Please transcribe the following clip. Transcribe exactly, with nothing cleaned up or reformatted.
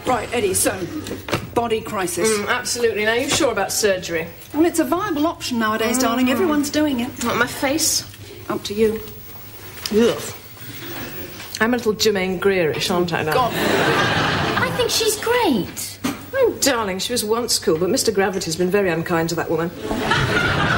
Right, Eddie, so, body crisis. Mm, absolutely. Now, are you sure about surgery? Well, it's a viable option nowadays, mm. darling. Everyone's doing it. Not my face? Up to you. Ugh. I'm a little Jermaine Greerish, aren't I now? God. I think she's great. Oh, darling, she was once cool, but Mister Gravity's been very unkind to that woman.